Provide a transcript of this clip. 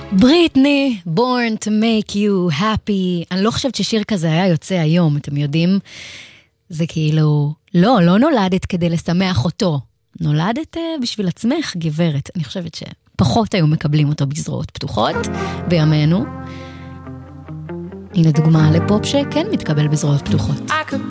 בריטני, Born to make you happy. אני לא חושבת ששיר כזה היה יוצא היום, אתם יודעים? זה כאילו, לא נולדת כדי לשמח אותו. נולדת בשביל עצמך, גברת. אני חושבת שפחות היו מקבלים אותו בזרועות פתוחות בימינו. הנה דוגמה לפופ שכן מתקבל בזרועות פתוחות.